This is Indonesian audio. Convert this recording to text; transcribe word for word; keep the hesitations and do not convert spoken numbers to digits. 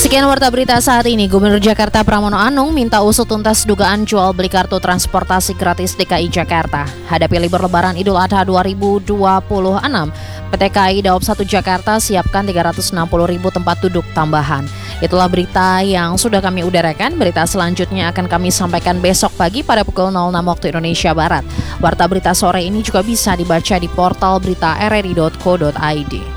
Sekian warta berita saat ini. Gubernur Jakarta Pramono Anung minta usut tuntas dugaan jual beli kartu transportasi gratis D K I Jakarta. Hadapi libur lebaran Idul Adha dua ribu dua puluh enam, P T K I Daob satu Jakarta siapkan tiga ratus enam puluh ribu tempat duduk tambahan. Itulah berita yang sudah kami udarakan. Berita selanjutnya akan kami sampaikan besok pagi pada pukul nol enam waktu Indonesia Barat. Warta berita sore ini juga bisa dibaca di portal berita r r i dot co dot i d.